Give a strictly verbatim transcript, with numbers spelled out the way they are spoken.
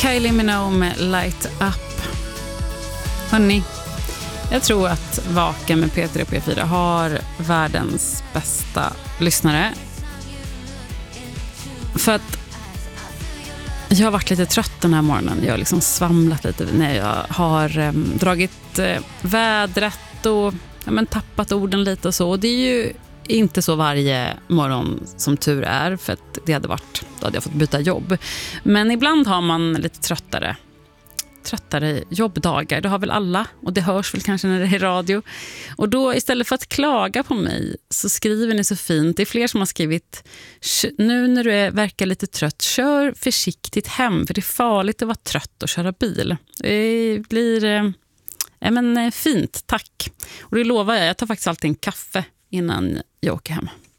Kylie Minogue med Light Up. Hörrni, jag tror att Vaken med P tre och P fyra har världens bästa lyssnare. För att jag har varit lite trött den här morgonen. Jag har liksom svamlat lite när jag har eh, dragit eh, vädret och ja, men, tappat orden lite och så. Och det är ju inte så varje morgon som tur är, för att det hade varit, då hade jag fått byta jobb. Men ibland har man lite tröttare tröttare jobbdagar. Det har väl alla, och det hörs väl kanske när det är radio. Och då istället för att klaga på mig så skriver ni så fint. Det är fler som har skrivit: nu när du är, verkar lite trött, kör försiktigt hem, för det är farligt att vara trött och köra bil. Det blir eh, men, fint, tack. Och det lovar jag, jag tar faktiskt alltid en kaffe innan jag åker hem.